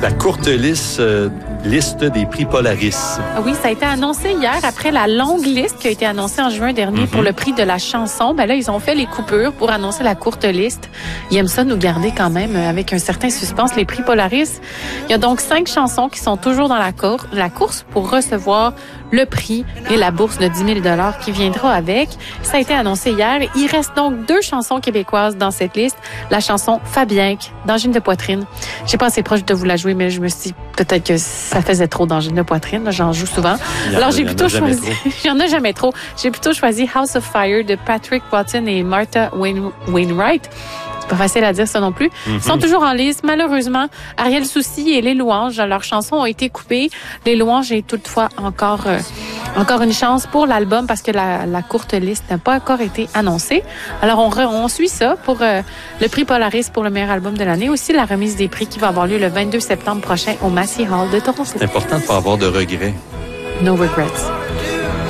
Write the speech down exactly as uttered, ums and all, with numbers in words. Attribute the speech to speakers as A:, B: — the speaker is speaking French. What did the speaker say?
A: La courte liste, euh, liste des prix Polaris.
B: Ah oui, ça a été annoncé hier après la longue liste qui a été annoncée en juin dernier mm-hmm. pour le prix de la chanson. Ben là, ils ont fait les coupures pour annoncer la courte liste. Ils aiment ça nous garder quand même avec un certain suspense, les prix Polaris. Il y a donc cinq chansons qui sont toujours dans la, cour- la course pour recevoir le prix et la bourse de dix mille dollars qui viendra avec. Ça a été annoncé hier. Il reste donc deux chansons québécoises dans cette liste. La chanson Fabienque, d'angine de poitrine. J'ai pas assez proche de vous la jouer, mais je me suis dit peut-être que ça faisait trop d'angine de poitrine. Là, j'en joue souvent.
A: A,
B: Alors, j'ai plutôt choisi... Il y en a jamais trop. J'ai plutôt choisi House of Fire de Patrick Watson et Martha Wain... Wainwright. C'est pas facile à dire ça non plus. Mm-hmm. Ils sont toujours en liste. Malheureusement, Ariel Soucy et Les Louanges, leurs chansons ont été coupées. Les Louanges est toutefois encore euh, encore une chance pour l'album parce que la, la courte liste n'a pas encore été annoncée. Alors, on, re, on suit ça pour euh, le prix Polaris pour le meilleur album de l'année. Aussi, la remise des prix qui va avoir lieu le vingt-deux septembre prochain au Massey Hall de Toronto.
A: C'est important de ne pas avoir de regrets.
B: No regrets.